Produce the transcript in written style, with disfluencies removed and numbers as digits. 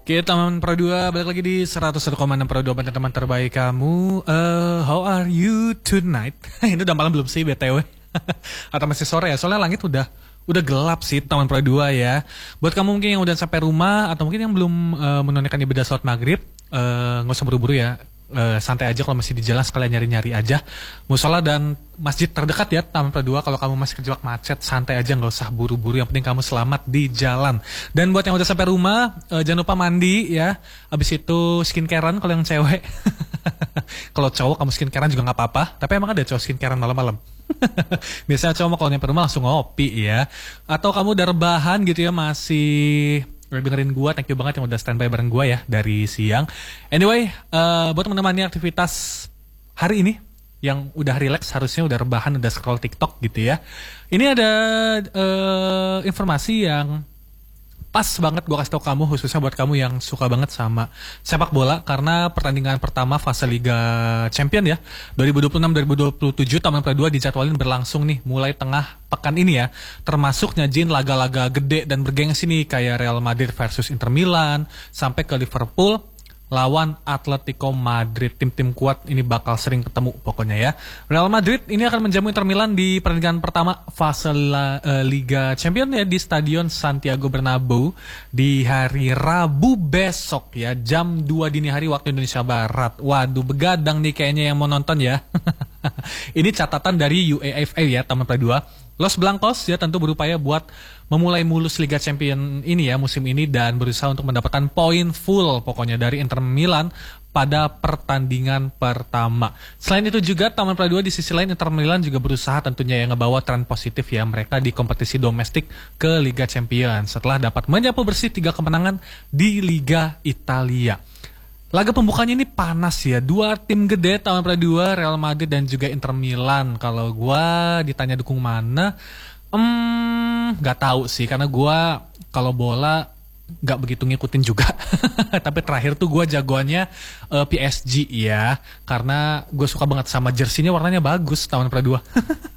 Kita teman Pro 2 balik lagi di 101,6 Pro 2 teman terbaik kamu. How are you tonight? Ini udah malam belum sih BTW? Atau masih sore ya? Soalnya langit udah gelap sih teman Pro 2 ya. Buat kamu mungkin yang udah sampai rumah atau mungkin yang belum menunaikan ibadah sholat maghrib, nggak usah buru-buru ya. Santai aja kalau masih di jalan, sekalian nyari-nyari aja musola dan masjid terdekat ya Taman Pro 2. Kalau kamu masih kejebak macet, santai aja, nggak usah buru-buru, yang penting kamu selamat di jalan. Dan buat yang udah sampai rumah, jangan lupa mandi ya. Abis itu skincarean kalau yang cewek. Kalau cowok kamu skincarean juga nggak apa-apa, tapi emang ada cowok skincarean malam-malam. Biasanya cowok kalau nyampe rumah langsung ngopi ya. Atau kamu udah rebahan gitu ya, masih dengerin gua. Thank you banget yang udah standby bareng gua ya dari siang. Anyway, buat menemani aktivitas hari ini yang udah relax, harusnya udah rebahan, udah scroll TikTok gitu ya. Ini ada informasi yang pas banget gue kasih tau kamu, khususnya buat kamu yang suka banget sama sepak bola, karena pertandingan pertama fase Liga Champion ya 2026-2027 Taman Pro 2 dijadwalin berlangsung nih mulai tengah pekan ini ya, termasuk nyajin laga-laga gede dan bergengsi nih kayak Real Madrid versus Inter Milan sampai ke Liverpool lawan Atletico Madrid. Tim-tim kuat ini bakal sering ketemu pokoknya ya. Real Madrid ini akan menjamu Inter Milan di pertandingan pertama fase Liga Champions ya di Stadion Santiago Bernabeu di hari Rabu besok ya, jam 2 dini hari waktu Indonesia Barat. Waduh, begadang nih kayaknya yang mau nonton ya. Ini catatan dari UEFA ya Taman Pro 2. Los Blancos ya tentu berupaya buat memulai mulus Liga Champion ini ya musim ini dan berusaha untuk mendapatkan poin full pokoknya dari Inter Milan pada pertandingan pertama. Selain itu juga Taman Pro 2 di sisi lain Inter Milan juga berusaha tentunya yang ngebawa tren positif ya mereka di kompetisi domestik ke Liga Champion setelah dapat menyapu bersih 3 kemenangan di Liga Italia. Laga pembukanya ini panas ya, dua tim gede Taman Pro 2, Real Madrid dan juga Inter Milan. Kalau gua ditanya dukung mana, nggak tahu sih, karena gua kalau bola nggak begitu ngikutin juga. Tapi terakhir tuh gua jagoannya PSG ya, karena gue suka banget sama jersinya, warnanya bagus Taman Pro 2.